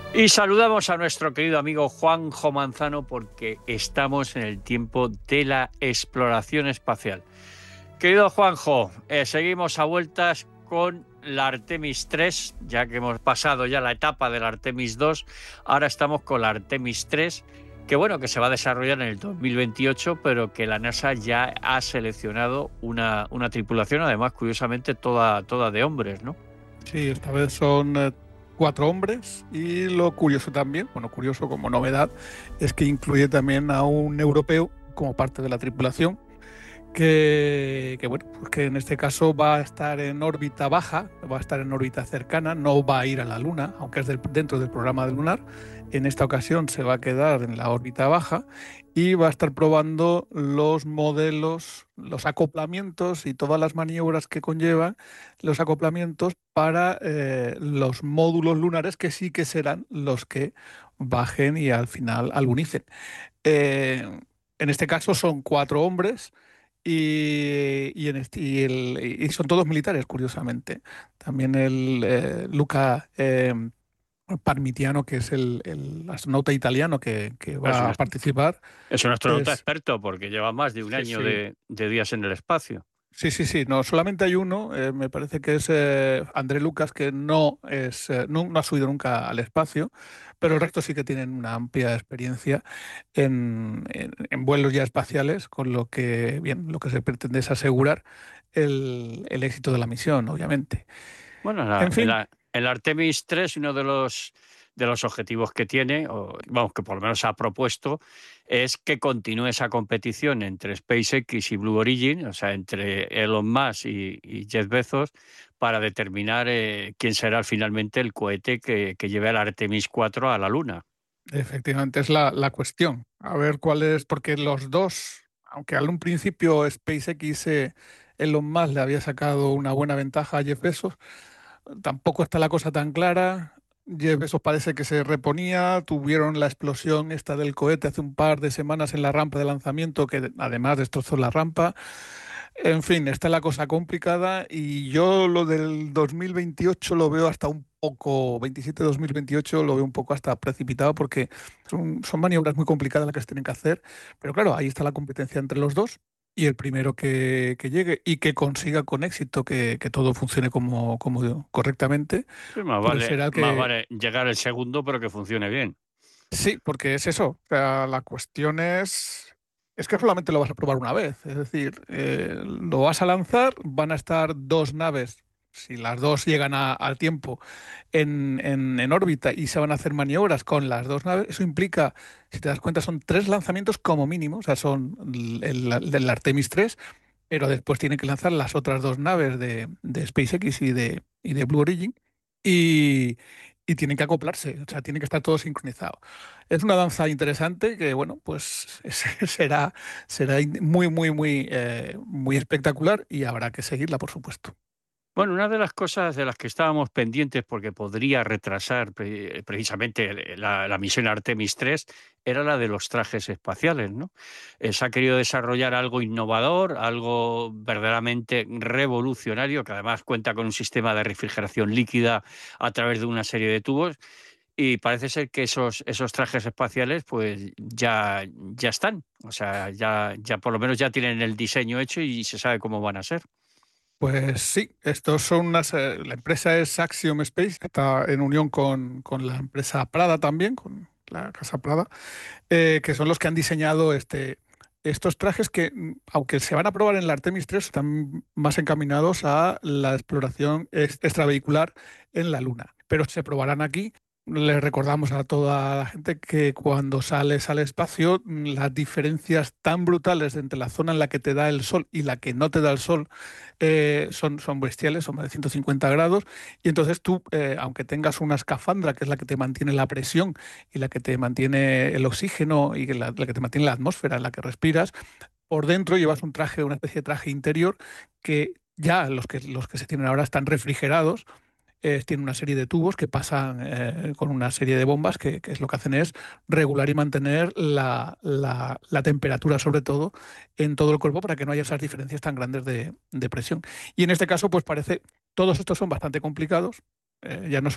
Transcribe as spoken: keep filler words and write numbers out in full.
Y saludamos a nuestro querido amigo Juanjo Manzano porque estamos en el tiempo de la exploración espacial. Querido Juanjo, eh, seguimos a vueltas con la Artemis tres, ya que hemos pasado ya la etapa de la Artemis dos, ahora estamos con la Artemis tres, que bueno, que se va a desarrollar en el dos mil veintiocho, pero que la NASA ya ha seleccionado una, una tripulación, además, curiosamente, toda, toda de hombres, ¿no? Sí, esta vez son eh, cuatro hombres y lo curioso también, bueno, curioso como novedad, es que incluye también a un europeo como parte de la tripulación, que, que bueno, pues que en este caso va a estar en órbita baja, va a estar en órbita cercana, no va a ir a la Luna, aunque es del- dentro del programa lunar. En esta ocasión se va a quedar en la órbita baja y va a estar probando los modelos, los acoplamientos y todas las maniobras que conllevan los acoplamientos para eh, los módulos lunares, que sí que serán los que bajen y al final albunicen. Eh, en este caso son cuatro hombres y, y en este- y el- y son todos militares, curiosamente. También el eh, Luca eh, Parmitiano, que es el, el astronauta italiano que, que Es un, va a participar, es un astronauta es... experto porque lleva más de un Sí, año sí. de, de días en el espacio. Sí, sí, sí. No, solamente hay uno, eh, me parece que es eh, André Lucas, que no es, eh, no, no ha subido nunca al espacio, pero el resto sí que tienen una amplia experiencia en, en- en vuelos ya espaciales, con lo que, bien, lo que se pretende es asegurar el, el éxito de la misión, obviamente. Bueno, la- En el, fin, a- el Artemis tres, uno de los, de los objetivos que tiene, o vamos, que por lo menos ha propuesto, es que continúe esa competición entre SpaceX y Blue Origin, o sea, entre Elon Musk y, y Jeff Bezos, para determinar eh, quién será finalmente el cohete que, que lleve al Artemis cuatro a la Luna. efectivamente es la, la cuestión. A ver cuál es, porque los dos, aunque al un principio SpaceX, eh, Elon Musk le había sacado una buena ventaja a Jeff Bezos. Tampoco está la cosa tan clara. Jeff Bezos parece que se reponía. Tuvieron la explosión esta del cohete hace un par de semanas en la rampa de lanzamiento, que además destrozó la rampa. En fin, está la cosa complicada y yo lo del dos mil veintiocho lo veo hasta un poco, veintisiete dos mil veintiocho lo veo un poco hasta precipitado, porque son, son maniobras muy complicadas las que se tienen que hacer. Pero claro, ahí está la competencia entre los dos. Y el primero que, que llegue y que consiga con éxito que, que todo funcione como, como correctamente, Sí, más pues vale, será el más que... vale llegar el segundo, pero que funcione bien. Sí, porque es eso. O sea, la cuestión es, es que solamente lo vas a probar una vez. Es decir, eh, lo vas a lanzar, van a estar dos naves, si las dos llegan a- al tiempo, en, en, en órbita y se van a hacer maniobras con las dos naves. Eso implica, si te das cuenta, son tres lanzamientos como mínimo. O sea, son el, el- el del Artemis tres, pero después tienen que lanzar las otras dos naves de, de SpaceX y de, y de Blue Origin. Y, y tienen que acoplarse, o sea, tiene que estar todo sincronizado. Es una danza interesante que, bueno, pues es- será, será in- muy, muy, muy, eh, muy espectacular y habrá que seguirla, por supuesto. Bueno, una de las cosas de las que estábamos pendientes porque podría retrasar pre- precisamente la, la misión Artemis tres era la de los trajes espaciales, ¿no? Eh, se ha querido desarrollar algo innovador, algo verdaderamente revolucionario, que además cuenta con un sistema de refrigeración líquida a través de una serie de tubos, y parece ser que esos, esos trajes espaciales pues ya, ya están, o sea, ya, ya por lo menos ya tienen el diseño hecho y se sabe cómo van a ser. Pues sí, estos son unas, eh, la empresa es Axiom Space, que está en unión con, con la empresa Prada también, con la casa Prada, eh, que son los que han diseñado este, estos trajes que, mm, aunque se van a probar en la Artemis tres, están más encaminados a la exploración ex- extravehicular en la Luna. Pero se probarán aquí. Le recordamos a toda la gente que cuando sales al espacio, mm, las diferencias tan brutales entre la zona en la que te da el sol y la que no te da el sol eh, son, son bestiales, son más de ciento cincuenta grados. Y entonces tú, eh, aunque tengas una escafandra, que es la que te mantiene la presión y la que te mantiene el oxígeno y la, la que te mantiene la atmósfera en la que respiras, por dentro llevas un traje, una especie de traje interior que ya los que, los que se tienen ahora están refrigerados. Eh, tiene una serie de tubos que pasan eh, con una serie de bombas que, que es lo que hacen es regular y mantener la, la- la temperatura, sobre todo, en todo el cuerpo para que no haya esas diferencias tan grandes de, de presión. Y en este caso, pues parece, todos estos son bastante complicados. Eh, ya no